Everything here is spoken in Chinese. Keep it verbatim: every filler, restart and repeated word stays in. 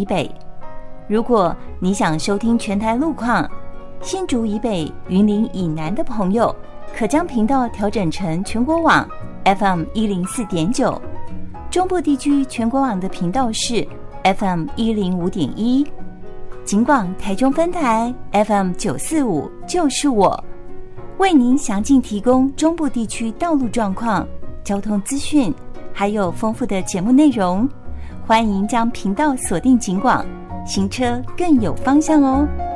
以北。如果你想收听全台路况，新竹以北、云林以南的朋友，可将频道调整成全国网 F M 一零四点九，中部地区全国网的频道是 F M 一零五点一，警广台中分台 F M 九四五就是我，为您详尽提供中部地区道路状况、交通资讯，还有丰富的节目内容。欢迎将频道锁定警广，行车更有方向哦。